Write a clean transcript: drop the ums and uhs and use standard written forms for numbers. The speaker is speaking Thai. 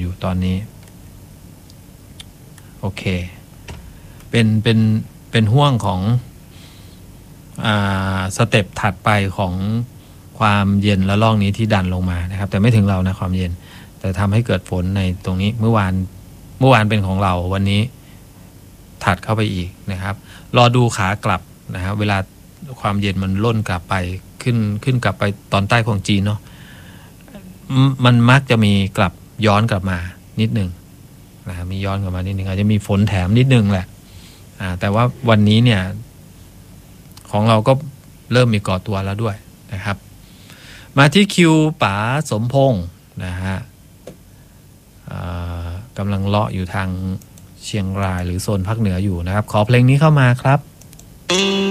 อยู่ตอนนี้โอเคเป็นห่วงของสเต็ปถัดไปของความเย็นละลอกนี้ที่ดันลงมานะครับแต่ไม่ถึงเรานะความเย็นแต่ทำให้เกิดฝนในตรงนี้เมื่อวานเป็นของเราวันนี้ถัดเข้าไปอีกนะครับรอดูขากลับนะครับเวลาความเย็นมันล่นกลับไปขึ้นกลับไปตอนใต้ของจีนเนาะมันมักจะมีกลับย้อนกลับมานิดนึงนะครับมีย้อนกลับมานิดนึงอาจจะมีฝนแถมนิดนึงแหละแต่ว่าวันนี้เนี่ยของเราก็เริ่มมีก่อตัวแล้วด้วยนะครับมาที่คิวป๋าสมพงษ์นะฮะกำลังเลาะอยู่ทางเชียงรายหรือโซนภาคเหนืออยู่นะครับขอเพลงนี้เข้ามาครับ